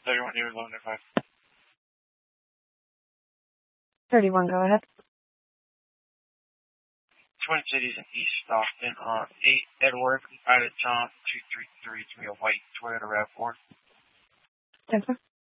31 Near 1105. 31, go ahead. Twin Cities in East Stockton on 8 Edward, out of Tom 233. It's me a white Toyota RAV4. 10-4.